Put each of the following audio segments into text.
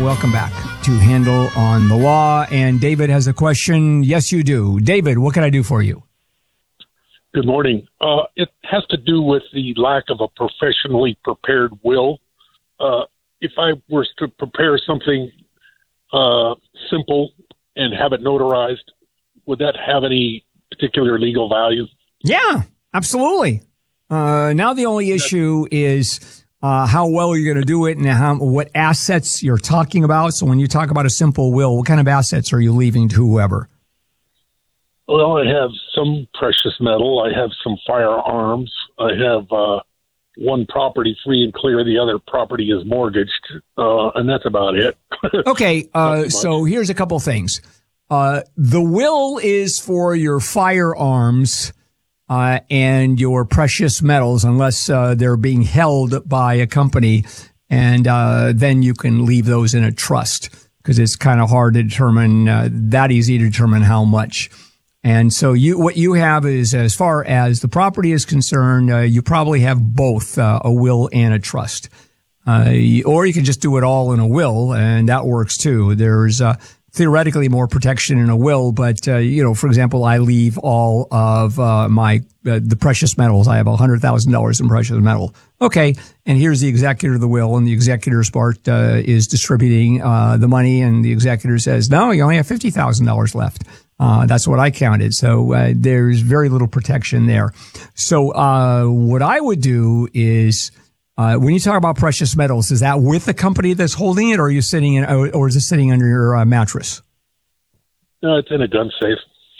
welcome back to Handle on the Law. And David has a question. Yes, you do. David, what can I do for you? Good morning. It has to do with the lack of a professionally prepared will. If I were to prepare something simple and have it notarized, would that have any particular legal value? Yeah, absolutely. Now the only issue is how well you're going to do it and what assets you're talking about. So when you talk about a simple will, what kind of assets are you leaving to whoever? Well, I have some precious metal. I have some firearms. I have one property free and clear. The other property is mortgaged, and that's about it. Okay, so here's a couple things. The will is for your firearms and your precious metals, unless they're being held by a company, and then you can leave those in a trust because it's kind of hard to determine, that easy to determine how much. And so what you have is, as far as the property is concerned, you probably have both a will and a trust. Or you can just do it all in a will, and that works too. There's theoretically more protection in a will, but for example, I leave all of the precious metals. I have $100,000 in precious metal. Okay, and here's the executor of the will, and the executor's part is distributing the money, and the executor says, "No, you only have $50,000 left." That's what I counted. So there's very little protection there. So what I would do is, when you talk about precious metals, is that with the company that's holding it, or are you sitting in, or is it sitting under your mattress? No, it's in a gun safe.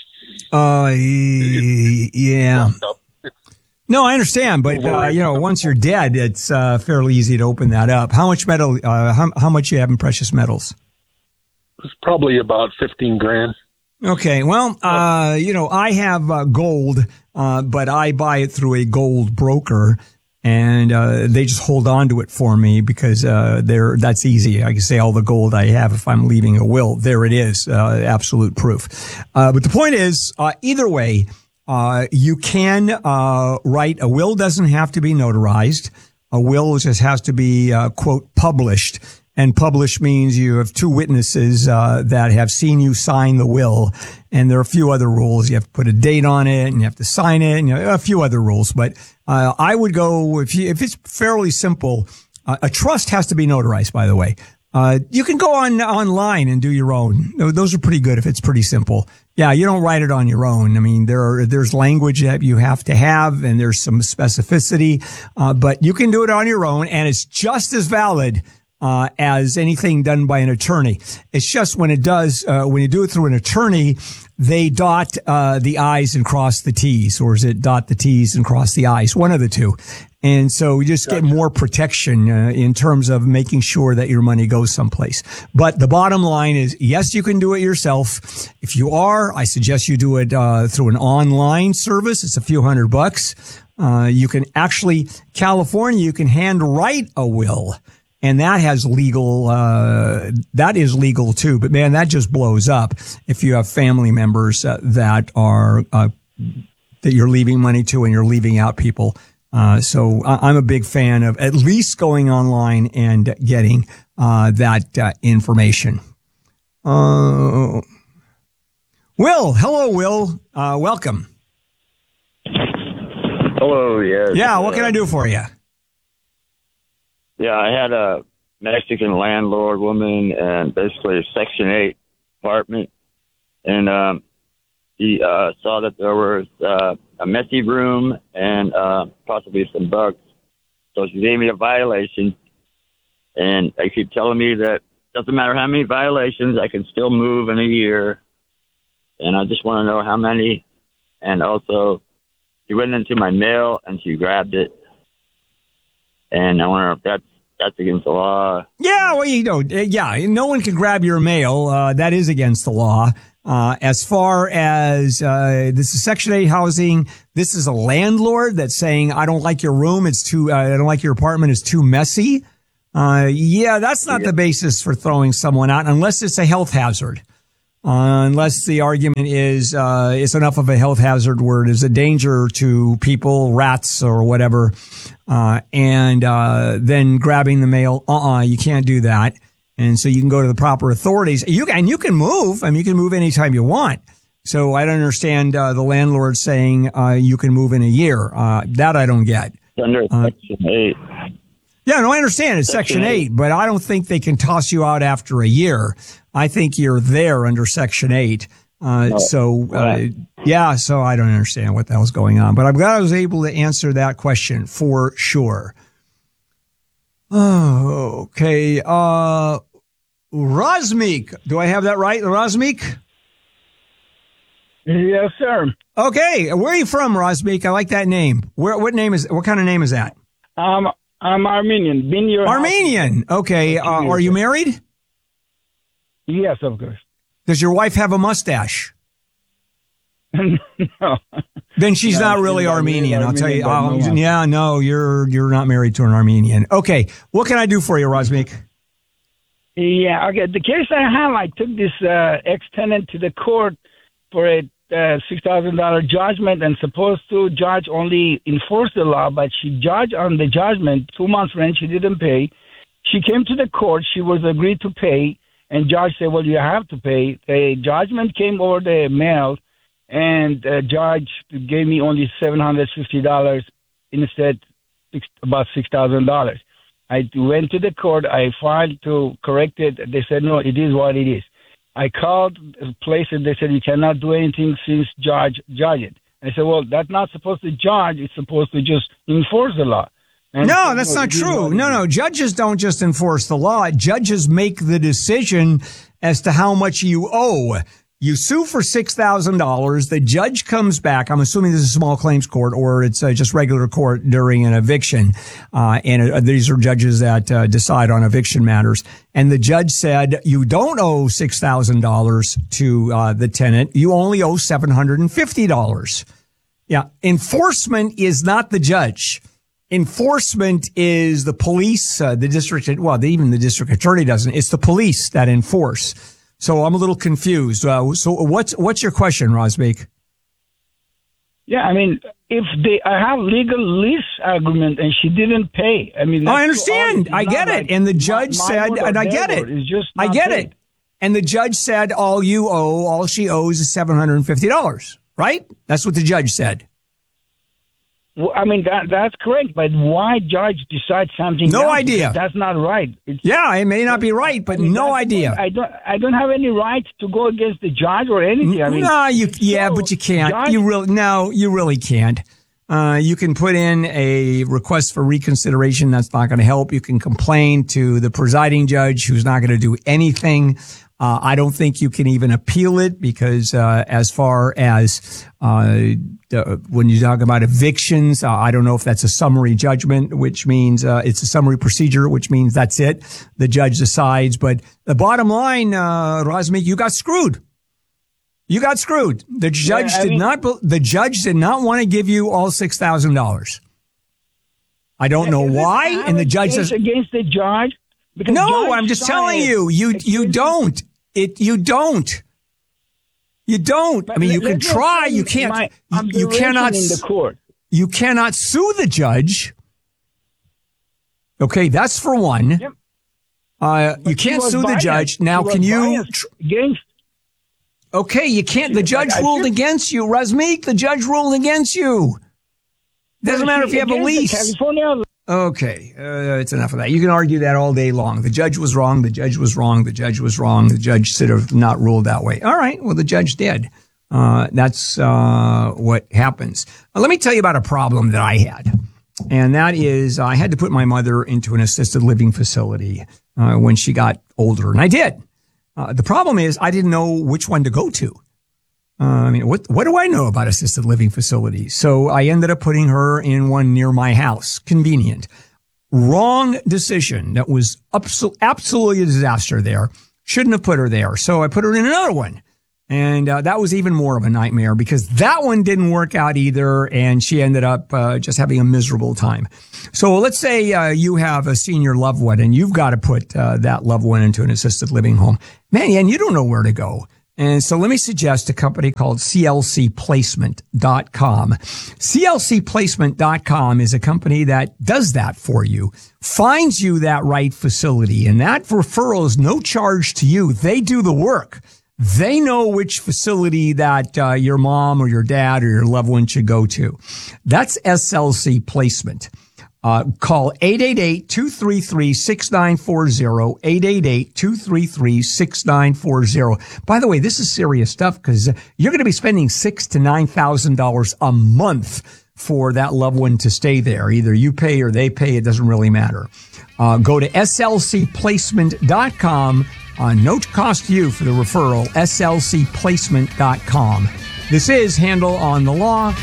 Yeah. No, I understand, but once you're dead, it's fairly easy to open that up. How much metal? How much you have in precious metals? It's probably about $15,000. Okay, well, I have gold, but I buy it through a gold broker. And they just hold on to it for me because that's easy. I can say all the gold I have if I'm leaving a will. There it is, absolute proof. But the point is, either way, you can write a will. Doesn't have to be notarized. A will just has to be quote published. And published means you have two witnesses that have seen you sign the will. And there are a few other rules. You have to put a date on it, and you have to sign it, and a few other rules. But I would go, if it's fairly simple, a trust has to be notarized, by the way. You can go online and do your own. Those are pretty good if it's pretty simple. Yeah, you don't write it on your own. I mean, there's language that you have to have, and there's some specificity. But you can do it on your own, and it's just as valid as anything done by an attorney. It's just when you do it through an attorney, they dot the I's and cross the T's, or is it dot the T's and cross the I's? One of the two. And so you just get more protection in terms of making sure that your money goes someplace. But the bottom line is, yes, you can do it yourself. If you are, I suggest you do it through an online service. It's a few $100. You can actually, California, you can handwrite a will. And that has that is legal too. But man, that just blows up if you have family members that you're leaving money to, and you're leaving out people. So I'm a big fan of at least going online and getting that information. Will, hello, Will. Welcome. Hello, yes. Yeah, what can I do for you? Yeah, I had a Mexican landlord woman and basically a Section 8 apartment. And he saw that there was a messy room and possibly some bugs. So she gave me a violation. And they keep telling me that doesn't matter how many violations, I can still move in a year. And I just want to know how many. And also, she went into my mail and she grabbed it. And I wonder if that's against the law. Yeah, well, no one can grab your mail. That is against the law. As far as this is Section 8 housing, this is a landlord that's saying, I don't like your room. I don't like your apartment. It's too messy. That's not the basis for throwing someone out unless it's a health hazard. Unless the argument is it's enough of a health hazard where it is a danger to people, rats or whatever, and then grabbing the mail. You can't do that. And so you can go to the proper authorities. You can move. I mean, you can move anytime you want. So I don't understand the landlord saying you can move in a year. That I don't get. Under Section 8. Yeah, no, I understand. It's Section 8, but I don't think they can toss you out after a year. I think you're there under Section 8. So I don't understand what the hell's going on. But I'm glad I was able to answer that question for sure. Oh, okay. Razmik. Do I have that right, Razmik? Yes, sir. Okay. Where are you from, Razmik? I like that name. What kind of name is that? I'm Armenian. Been your Armenian. Okay. Are you married? Yes, of course. Does your wife have a mustache? No. Then she's not really Armenian. I'll tell you. Yeah, no, you're not married to an Armenian. Okay. What can I do for you, Razmik? Yeah. Okay. The case I have, I took this ex-tenant to the court for a $6,000 judgment, and supposed to judge only enforce the law, but she judged on the judgment 2 months rent she didn't pay. She came to the court. She was agreed to pay, and judge said, well, you have to pay. The judgment came over the mail, and the judge gave me only $750 instead, about $6,000. I went to the court. I filed to correct it. They said, no, it is what it is. I called the place and they said, you cannot do anything since judge it. I said, well, that's not supposed to judge. It's supposed to just enforce the law. And no, that's not true. No. Judges don't just enforce the law. Judges make the decision as to how much you owe. You sue for $6,000. The judge comes back. I'm assuming this is a small claims court or it's just regular court during an eviction. These are judges that decide on eviction matters. And the judge said, you don't owe $6,000 to the tenant. You only owe $750. Yeah. Enforcement is not the judge. Enforcement is the police, the district, even the district attorney doesn't. It's the police that enforce. So I'm a little confused. So what's your question, Razmik? Yeah, I mean, if I have legal lease agreement and she didn't pay, I mean, I understand. I get it. And the judge said, and I get it. I get it. And the judge said, all she owes is $750, right? That's what the judge said. Well, I mean, that's correct, but why judge decide something? No else? idea. That's not right. Yeah, it may not be right, but no idea. I don't have any right to go against the judge or anything. I mean, but you can't. Judge, you really can't. You can put in a request for reconsideration. That's not going to help. You can complain to the presiding judge, who's not going to do anything. I don't think you can even appeal it because as far as when you talk about evictions, I don't know if that's a summary judgment, which means it's a summary procedure, which means that's it. The judge decides. But the bottom line, Razmik, you got screwed. You got screwed. The judge The judge did not want to give you all $6,000. I don't know why, and the judge says against the judge. No, I'm just telling you, you don't. You don't. You don't. I mean, you can try. You can't. You cannot. In the court. You cannot sue the judge. Okay, that's for one. Yep. You can't sue the judge. Now, can you? Okay, you can't. The judge ruled against you, Razmik. The judge ruled against you. Doesn't matter if you have a lease. Okay, it's enough of that. You can argue that all day long. The judge was wrong. The judge was wrong. The judge was wrong. The judge should have not ruled that way. All right. Well, the judge did. That's what happens. Let me tell you about a problem that I had. And that is I had to put my mother into an assisted living facility when she got older. And I did. The problem is I didn't know which one to go to. I mean, what do I know about assisted living facilities? So I ended up putting her in one near my house. Convenient. Wrong decision. That was absolutely a disaster there. Shouldn't have put her there. So I put her in another one. And that was even more of a nightmare because that one didn't work out either. And she ended up just having a miserable time. So let's say you have a senior loved one and you've got to put that loved one into an assisted living home. Man, and you don't know where to go. And so let me suggest a company called CLCplacement.com. CLCplacement.com is a company that does that for you, finds you that right facility, and that referral is no charge to you. They do the work. They know which facility that your mom or your dad or your loved one should go to. That's SLC Placement. Call 888-233-6940, 888-233-6940. By the way, this is serious stuff because you're going to be spending $6,000 to $9,000 a month for that loved one to stay there. Either you pay or they pay. It doesn't really matter. Go to slcplacement.com. No cost to you for the referral, slcplacement.com. This is Handel on the Law.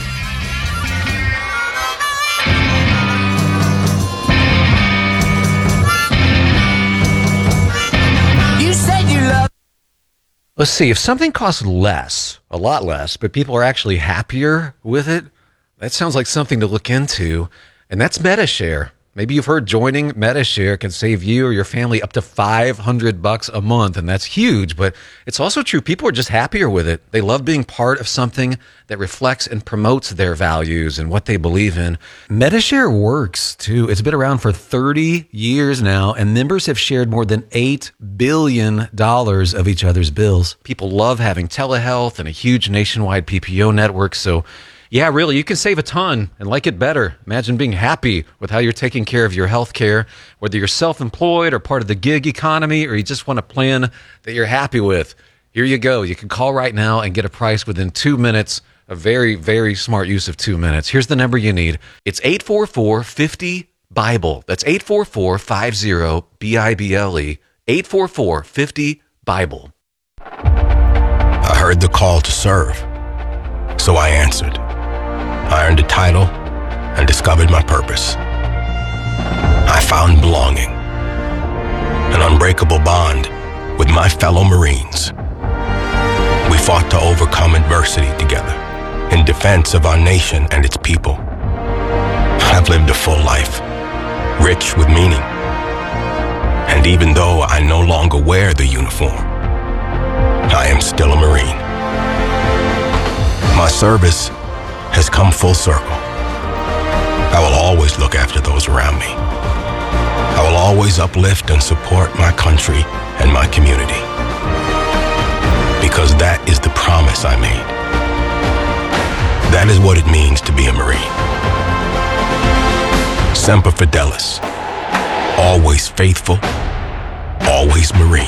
Let's see, if something costs less, a lot less, but people are actually happier with it, that sounds like something to look into, and that's Medi-Share. Maybe you've heard joining Medi-Share can save you or your family up to $500 a month, and that's huge, but it's also true. People are just happier with it. They love being part of something that reflects and promotes their values and what they believe in. Medi-Share works, too. It's been around for 30 years now, and members have shared more than $8 billion of each other's bills. People love having telehealth and a huge nationwide PPO network, so yeah, really, you can save a ton and like it better. Imagine being happy with how you're taking care of your health care, whether you're self-employed or part of the gig economy, or you just want a plan that you're happy with. Here you go. You can call right now and get a price within 2 minutes. A very, very smart use of 2 minutes. Here's the number you need. It's 844-50-BIBLE. That's 844-50-BIBLE. 844-50-BIBLE. I heard the call to serve, so I answered. I earned a title and discovered my purpose. I found belonging, an unbreakable bond with my fellow Marines. We fought to overcome adversity together in defense of our nation and its people. I've lived a full life, rich with meaning. And even though I no longer wear the uniform, I am still a Marine. My service has come full circle. I will always look after those around me. I will always uplift and support my country and my community. Because that is the promise I made. That is what it means to be a Marine. Semper Fidelis. Always faithful. Always Marine.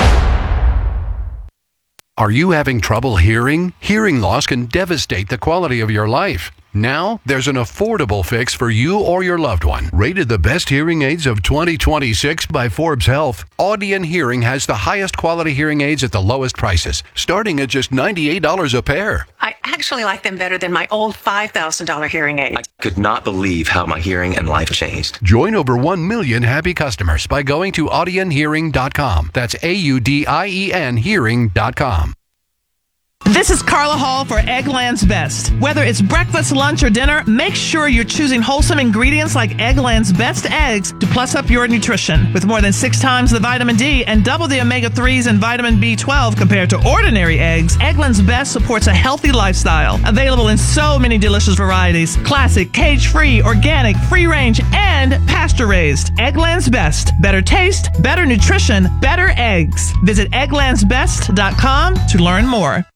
Are you having trouble hearing? Hearing loss can devastate the quality of your life. Now, there's an affordable fix for you or your loved one. Rated the best hearing aids of 2026 by Forbes Health, Audien Hearing has the highest quality hearing aids at the lowest prices, starting at just $98 a pair. I actually like them better than my old $5,000 hearing aid. I could not believe how my hearing and life changed. Join over 1 million happy customers by going to audienhearing.com. That's AUDIEN hearing.com. This is Carla Hall for Eggland's Best. Whether it's breakfast, lunch, or dinner, make sure you're choosing wholesome ingredients like Eggland's Best eggs to plus up your nutrition. With more than 6 times the vitamin D and double the omega-3s and vitamin B12 compared to ordinary eggs, Eggland's Best supports a healthy lifestyle. Available in so many delicious varieties: classic, cage-free, organic, free-range, and pasture-raised. Eggland's Best. Better taste, better nutrition, better eggs. Visit egglandsbest.com to learn more.